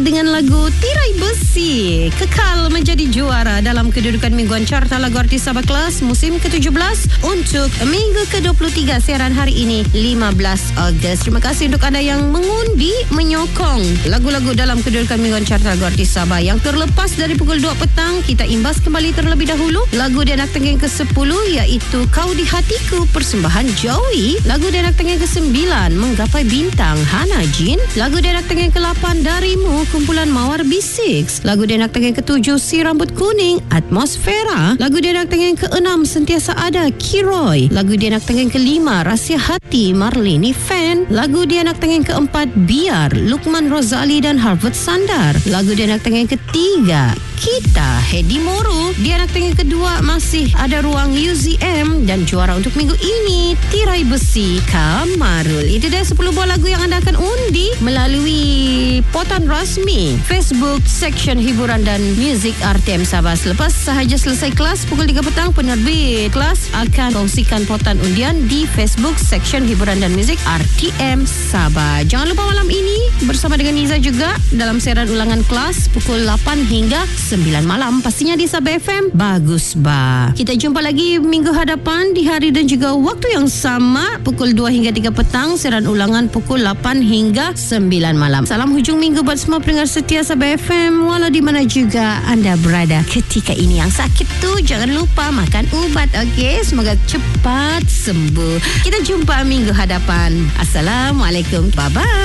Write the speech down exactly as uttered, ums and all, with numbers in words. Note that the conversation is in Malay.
dengan lagu Tirai Besi. Kekal menjadi juara dalam kedudukan mingguan carta lagu artis Sabah Kelas musim ke tujuh belas untuk minggu ke dua puluh tiga siaran hari ini lima belas Ogos. Terima kasih untuk anda yang mengundi, menyokong lagu-lagu dalam kedudukan mingguan carta lagu artis Sabah. Yang terlepas dari pukul dua petang, kita imbas kembali terlebih dahulu lagu di anak tengah ke sepuluh iaitu Kau di Hatiku persembahan Joey. Lagu di anak tengah ke sembilan Menggapai Bintang Hana Jin. Lagu di anak tengah ke lapan Darimu kumpulan Mawar B enam. Lagu di anak tengah ke tujuh Si Rambut Kuning Atmosfera. Lagu di anak tengah ke enam Sentiasa Ada Kiroy. Lagu di anak tengah ke lima Rahsia Hati Marlini Fan. Lagu di anak tengah ke empat Biar Lukman Rozali dan Harvard Sandar. Lagu di anak tengah ke tiga Kita Hedi Moro. Di anak tengah kedua masih ada ruang U Z M dan juara untuk minggu ini Tirai Besi Kamarul. Itu dia sepuluh buah lagu yang anda akan undi melalui potan rasmi Facebook Section Hiburan dan Muzik R T M Sabah. Selepas sahaja selesai kelas pukul tiga petang, penerbit kelas akan kongsikan potan undian di Facebook Section Hiburan dan Muzik R T M Sabah. Jangan lupa malam ini bersama dengan Niza juga dalam siaran ulangan kelas pukul lapan hingga sembilan malam, pastinya di Sabah F M. Bagus ba. Kita jumpa lagi minggu hadapan di hari dan juga waktu yang sama pukul dua hingga tiga petang, siaran ulangan pukul lapan hingga sembilan malam. Salam hujung minggu buat semua pendengar setia Sabah F M walau di mana juga anda berada ketika ini. Yang sakit tu jangan lupa makan ubat, okey? Semoga cepat sembuh. Kita jumpa minggu hadapan. Assalamualaikum. Bye bye.